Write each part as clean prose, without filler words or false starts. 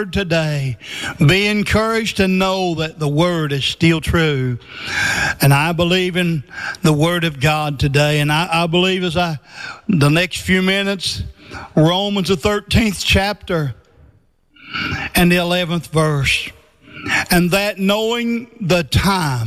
word today. Be encouraged to know that the word is still true. And I believe in the word of God today. And I believe the next few minutes, Romans the 13th chapter and the 11th verse. And that knowing the time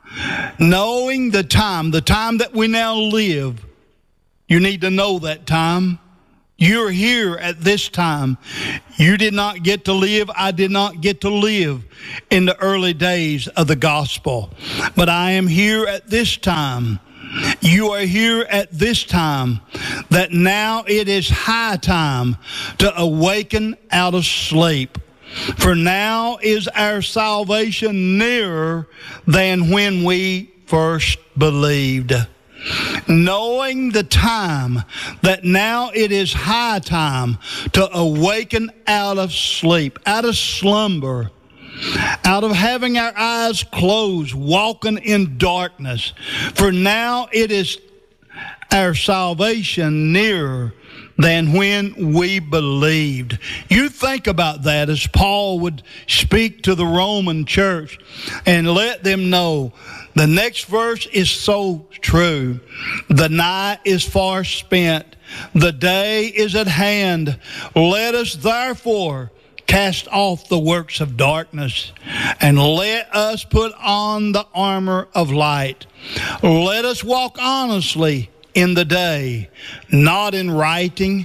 that we now live, you need to know that time. You're here at this time. You did not get to live. I did not get to live in the early days of the gospel. But I am here at this time. You are here at this time, that now it is high time to awaken out of sleep. For now is our salvation nearer than when we first believed. Knowing the time, that now it is high time to awaken out of sleep, out of slumber, out of having our eyes closed, walking in darkness. For now it is our salvation nearer than when we believed. You think about that as Paul would speak to the Roman church and let them know. The next verse is so true. The night is far spent. The day is at hand. Let us therefore cast off the works of darkness, and let us put on the armor of light. Let us walk honestly in the day, not in rioting,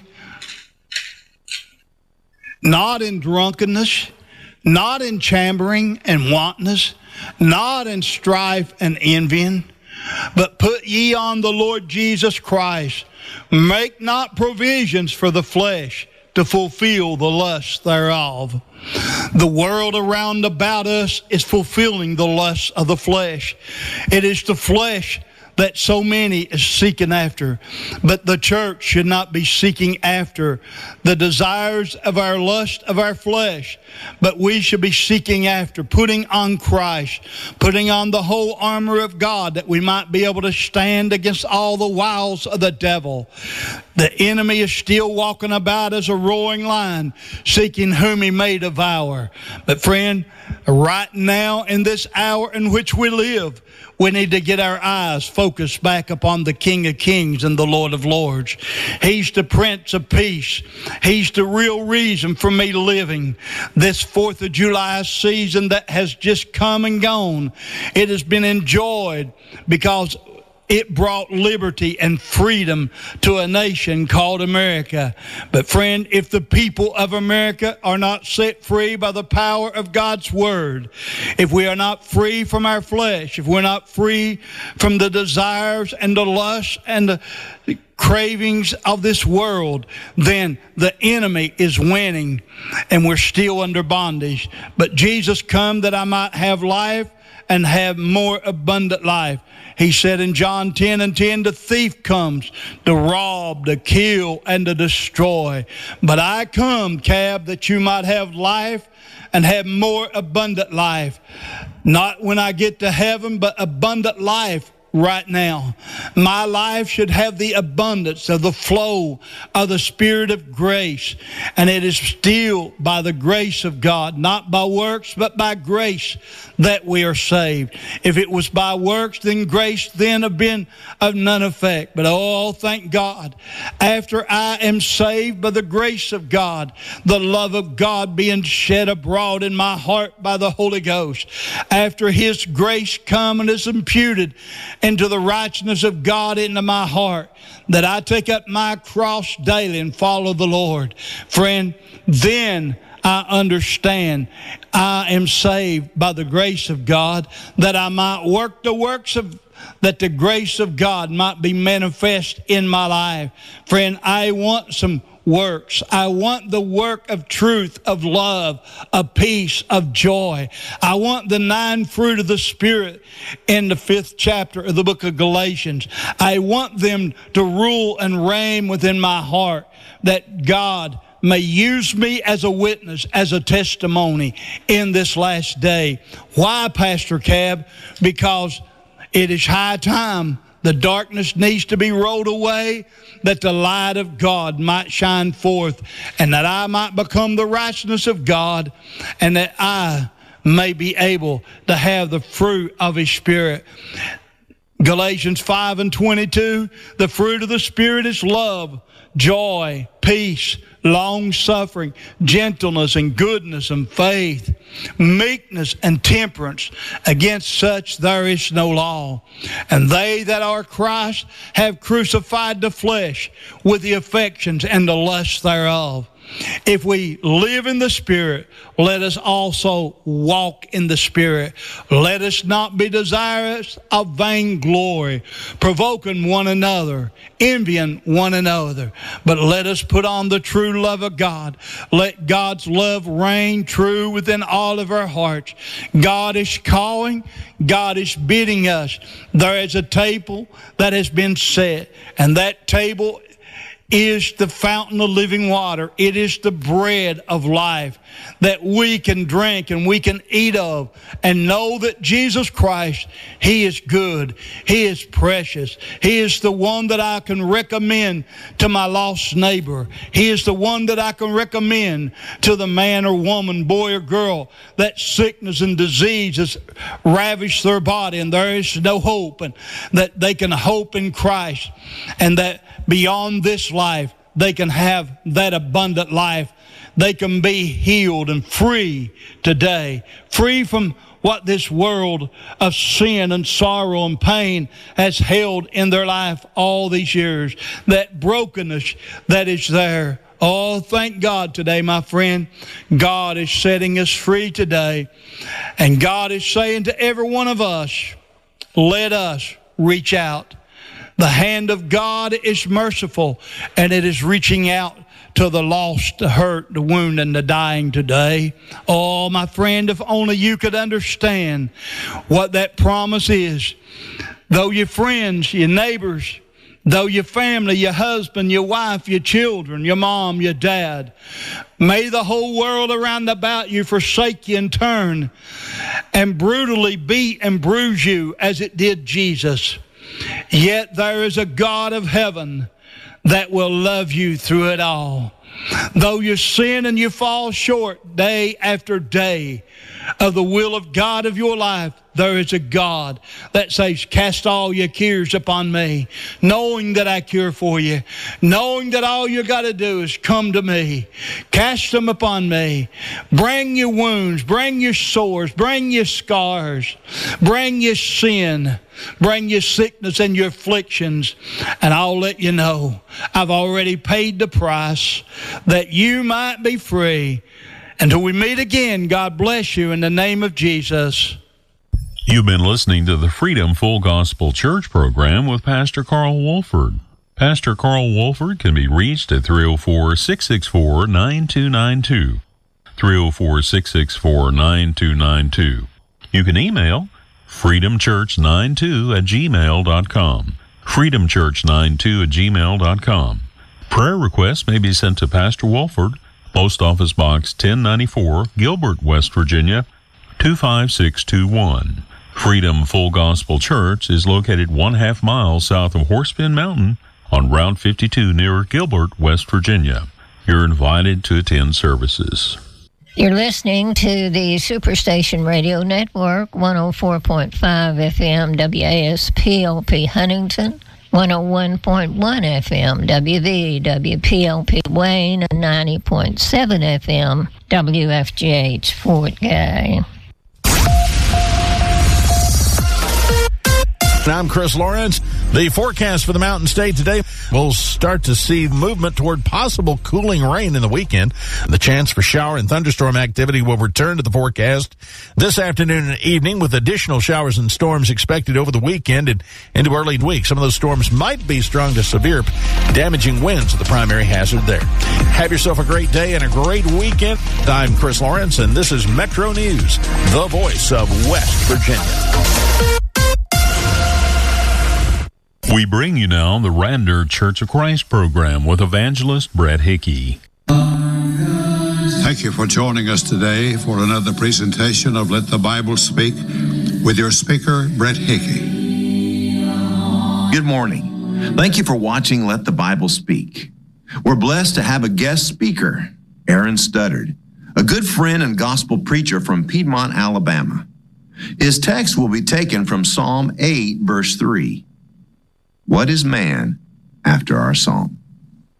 not in drunkenness, not in chambering and wantonness, not in strife and envying, but put ye on the Lord Jesus Christ. Make not provisions for the flesh to fulfill the lust thereof. The world around about us is fulfilling the lusts of the flesh. It is the flesh that so many is seeking after. But the church should not be seeking after the desires of our lust of our flesh, but we should be seeking after putting on Christ, putting on the whole armor of God, that we might be able to stand against all the wiles of the devil. The enemy is still walking about as a roaring lion, seeking whom he may devour. But friend, right now in this hour in which we live, we need to get our eyes focused back upon the King of Kings and the Lord of Lords. He's the Prince of Peace. He's the real reason for me living this 4th of July season that has just come and gone. It has been enjoyed because it brought liberty and freedom to a nation called America. But friend, if the people of America are not set free by the power of God's word, if we are not free from our flesh, if we're not free from the desires and the lusts and the cravings of this world, then the enemy is winning and we're still under bondage. But Jesus come that I might have life and have more abundant life. He said in John 10:10, the thief comes to rob, to kill, and to destroy. But I come, Cab, that you might have life and have more abundant life. Not when I get to heaven, but abundant life right now. My life should have the abundance of the flow of the Spirit of grace. And it is still by the grace of God, not by works, but by grace that we are saved. If it was by works, then grace then have been of none effect. But oh, thank God, after I am saved by the grace of God, the love of God being shed abroad in my heart by the Holy Ghost, after His grace come and is imputed into the righteousness of God into my heart, that I take up my cross daily and follow the Lord. Friend, then I understand I am saved by the grace of God, that I might work the works of, that the grace of God might be manifest in my life. Friend, I want some works. I want the work of truth, of love, of peace, of joy. I want the 9 fruit of the Spirit in the 5th chapter of the book of Galatians. I want them to rule and reign within my heart, that God may use me as a witness, as a testimony in this last day. Why, Pastor Cab? Because it is high time The darkness needs to be rolled away, that the light of God might shine forth, and that I might become the righteousness of God, and that I may be able to have the fruit of His Spirit. Galatians 5:22, the fruit of the Spirit is love, joy, peace, long-suffering, gentleness and goodness and faith, meekness and temperance. Against such there is no law. And they that are Christ have crucified the flesh with the affections and the lusts thereof. If we live in the Spirit, let us also walk in the Spirit. Let us not be desirous of vainglory, provoking one another, envying one another, but let us put on the true love of God. Let God's love reign true within all of our hearts. God is calling. God is bidding us. There is a table that has been set, and that table is the fountain of living water. It is the bread of life that we can drink and we can eat of and know that Jesus Christ, He is good. He is precious. He is the one that I can recommend to my lost neighbor. He is the one that I can recommend to the man or woman, boy or girl, that sickness and disease has ravished their body and there is no hope, and that they can hope in Christ, and that beyond this life, they can have that abundant life. They can be healed and free today, free from what this world of sin and sorrow and pain has held in their life all these years, that brokenness that is there. Oh, thank God today, my friend. God is setting us free today, and God is saying to every one of us, let us reach out. The hand of God is merciful, and it is reaching out to the lost, the hurt, the wounded, and the dying today. Oh, my friend, if only you could understand what that promise is. Though your friends, your neighbors, though your family, your husband, your wife, your children, your mom, your dad, may the whole world around about you forsake you and turn and brutally beat and bruise you as it did Jesus. Yet there is a God of heaven that will love you through it all. Though you sin and you fall short day after day of the will of God of your life, there is a God that says, cast all your cares upon me, knowing that I care for you, knowing that all you got to do is come to me. Cast them upon me. Bring your wounds, bring your sores, bring your scars, bring your sin, bring your sickness and your afflictions, and I'll let you know I've already paid the price that you might be free. Until we meet again, God bless you in the name of Jesus. You've been listening to the Freedom Full Gospel Church program with Pastor Carl Wolford. Pastor Carl Wolford can be reached at 304-664-9292. 304-664-9292. You can email freedomchurch92@gmail.com. freedomchurch92@gmail.com. Prayer requests may be sent to Pastor Wolford, Post Office Box 1094, Gilbert, West Virginia, 25621. Freedom Full Gospel Church is located 1/2 mile south of Horsepin Mountain on Route 52 near Gilbert, West Virginia. You're invited to attend services. You're listening to the Superstation Radio Network, 104.5 FM WASPLP Huntington, 101.1 FM WVWPLP Wayne, and 90.7 FM WFGH Fort Gay. I'm Chris Lawrence. The forecast for the Mountain State today, we'll start to see movement toward possible cooling rain in the weekend. The chance for shower and thunderstorm activity will return to the forecast this afternoon and evening, with additional showers and storms expected over the weekend and into early week. Some of those storms might be strong to severe, damaging winds are the primary hazard there. Have yourself a great day and a great weekend. I'm Chris Lawrence, and this is Metro News, the voice of West Virginia. We bring you now the Radnor Church of Christ program with evangelist Brett Hickey. Thank you for joining us today for another presentation of Let the Bible Speak with your speaker, Brett Hickey. Good morning. Thank you for watching Let the Bible Speak. We're blessed to have a guest speaker, Aaron Studdard, a good friend and gospel preacher from Piedmont, Alabama. His text will be taken from Psalm 8, verse 3. What is man after our song?